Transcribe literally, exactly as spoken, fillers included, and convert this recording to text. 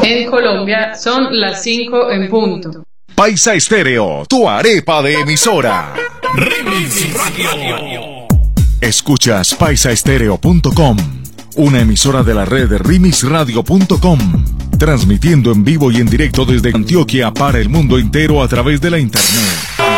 En Colombia son las cinco en punto. Paisa Estéreo, tu arepa de emisora. Remix Radio. Escuchas paisa estéreo punto com, una emisora de la red remix radio punto com, transmitiendo en vivo y en directo desde Antioquia para el mundo entero a través de la internet.